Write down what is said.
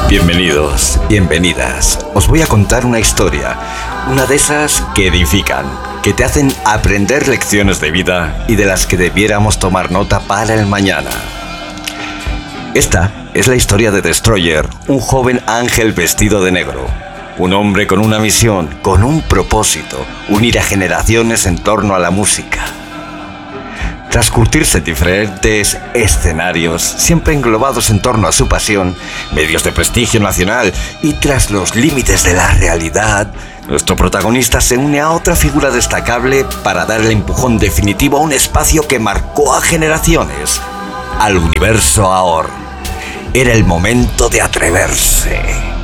Bienvenidos, bienvenidas. Os voy a contar una historia, una de esas que edifican, que te hacen aprender lecciones de vida y de las que debiéramos tomar nota para el mañana. Esta es la historia de Destroyer, un joven ángel vestido de negro. Un hombre con una misión, con un propósito, unir a generaciones en torno a la música. Tras curtirse en diferentes escenarios, siempre englobados en torno a su pasión, medios de prestigio nacional y tras los límites de la realidad, nuestro protagonista se une a otra figura destacable para dar el empujón definitivo a un espacio que marcó a generaciones, al universo AOR. Era el momento de atreverse.